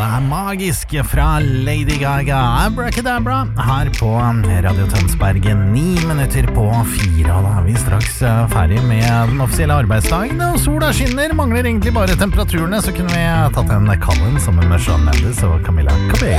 det magisk fra Lady Gaga, Abracadabra, her på Radio Tønsberg, 9 minutter på 4, og da vi straks ferdig med den offisielle arbeidsdagen, og sola skinner, mangler egentlig bare temperaturene, så kunne vi tatt en Colin sammen med Shawn Mendes og Camilla Cabello.